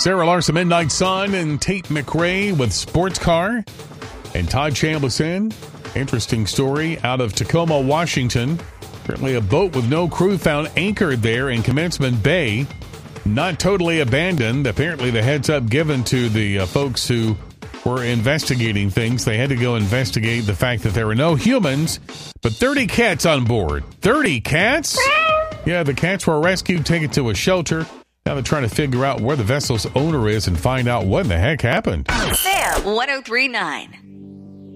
Sarah Larson, Midnight Sun, and Tate McRae with Sports Car. And Todd Chambliss. Interesting story out of Tacoma, Washington. Apparently a boat with no crew found anchored there in Commencement Bay. Not totally abandoned. Apparently the heads up given to the folks who were investigating things. They had to go investigate the fact that there were no humans, but 30 cats on board. 30 cats? Yeah, the cats were rescued, taken to a shelter. Now they're trying to figure out where the vessel's owner is and find out what the heck happened. Sam 103.9.